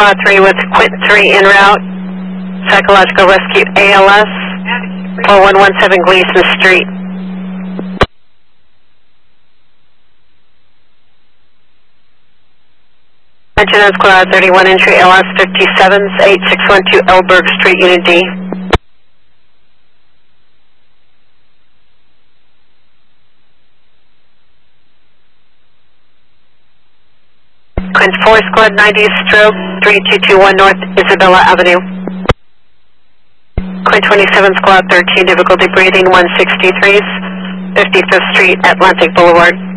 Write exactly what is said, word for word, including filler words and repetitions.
Squad three with Quint three en route. Psychological rescue A L S, four one one seven Gleason Street. Attention on Squad thirty-one, entry L S fifty-seven, eight six one two Elberg Street, Unit D. Quint four, Squad ninety, stroke three two two one North Isabella Avenue. Quint twenty-seven, Squad thirteen, difficulty breathing one sixty-three, fifty-fifth Street, Atlantic Boulevard.